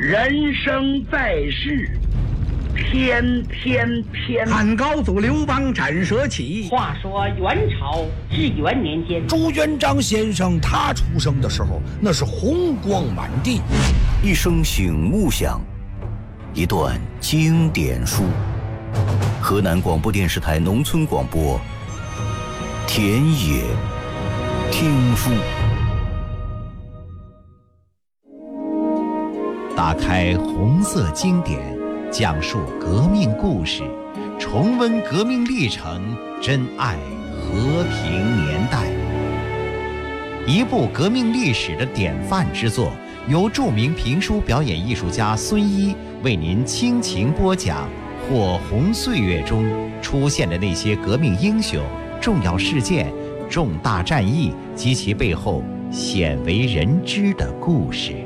人生在世，偏偏。 汉高祖刘邦斩蛇起。 话说元朝至元年间， 朱元璋先生他出生的时候，那是红光满地。 一声醒目响，一段经典书。河南广播电视台农村广播，田野听书。 打开红色经典，讲述革命故事，重温革命历程，珍爱和平年代。一部革命历史的典范之作，由著名评书表演艺术家孙一为您倾情播讲火红岁月中出现的那些革命英雄、重要事件、重大战役及其背后鲜为人知的故事。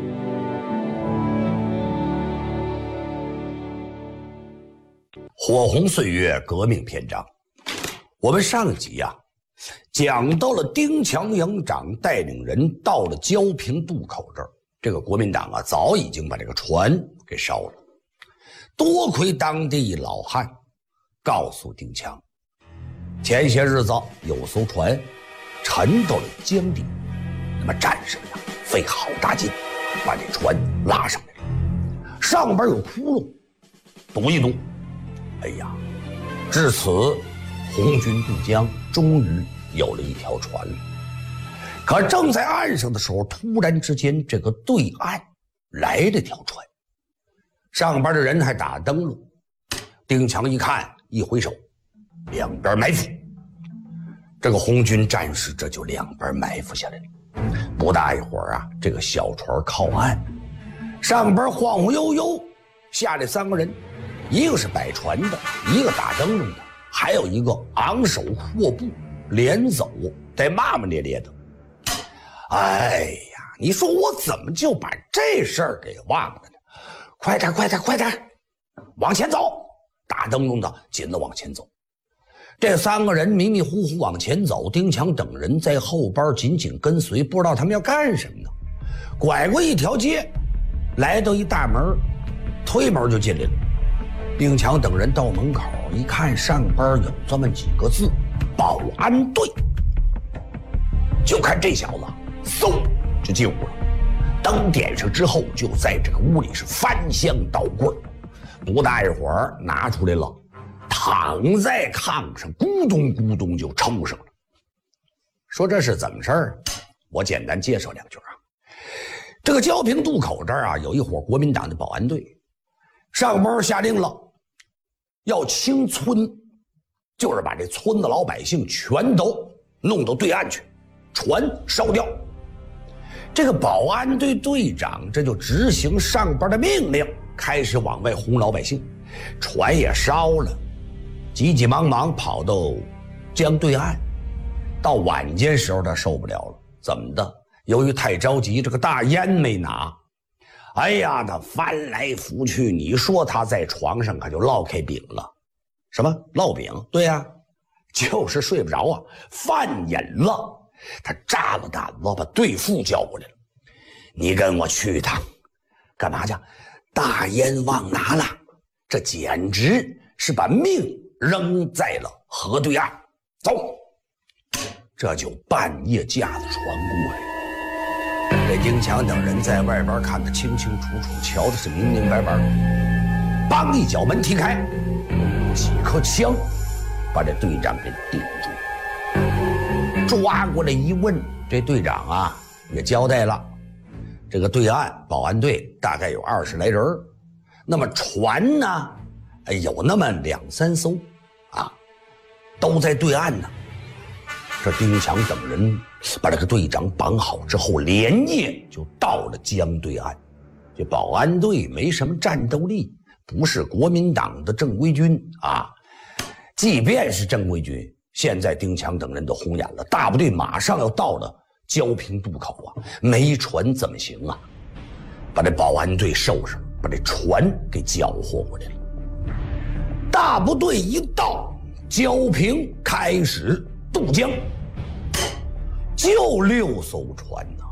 火红岁月革命篇章，我们上集讲到了丁强营长带领人到了焦平渡口这儿，这个国民党早已经把这个船给烧了。多亏当地老汉告诉丁强，前些日子有艘船沉到了江底，那么战士们费好大劲把这船拉上来了，上边有窟窿，堵一堵。哎呀，至此红军渡江，终于有了一条船了。可正在岸上的时候，突然之间这个对岸来了条船，上边的人还打灯笼。丁强一看，一挥手，两边埋伏。这个红军战士这就两边埋伏下来了。不大一会儿这个小船靠岸，上边晃晃悠悠下来三个人，一个是摆船的，一个打灯笼的，还有一个昂首阔步连走得骂骂咧咧的。哎呀，你说我怎么就把这事儿给忘了呢？快点往前走！打灯笼的紧着往前走。这三个人迷迷糊糊往前走，丁强等人在后边紧紧跟随，不知道他们要干什么呢。拐过一条街，来到一大门，推门就进来了。丁强等人到门口一看，上边有这么几个字：保安队。就看这小子嗖就进屋了，灯点上之后，就在这个屋里是翻箱倒柜，不大一会儿拿出来了，躺在炕上咕咚咕咚就抽上了。说这是怎么事儿？我简单介绍两句这个焦平渡口这儿有一伙国民党的保安队，上边下令了，要清村，就是把这村的老百姓全都弄到对岸去，船烧掉。这个保安队队长这就执行上边的命令，开始往外轰老百姓，船也烧了，急急忙忙跑到江对岸。到晚间时候他受不了了，怎么的？由于太着急，这个大烟没拿，哎呀，他翻来覆去，你说他在床上可就烙开饼了。什么烙饼？对就是睡不着犯瘾了。他炸了胆子，把队副叫过来了，你跟我去一趟。干嘛去？大烟忘拿了，这简直是把命扔在了河对岸。走，这就半夜驾着船过来。这丁强等人在外边看得清清楚楚，瞧的是明明白白。梆一脚门踢开，几颗枪把这队长给顶住。抓过来一问，这队长也交代了，这个对岸保安队大概有20来人，那么船呢有那么2、3艘都在对岸呢。这丁强等人把这个队长绑好之后，连夜就到了江对岸。这保安队没什么战斗力，不是国民党的正规军即便是正规军，现在丁强等人都红眼了，大部队马上要到了焦平渡口没船怎么行把这保安队收拾了，把这船给缴获过来了。大部队一到焦平，开始渡江，就6艘船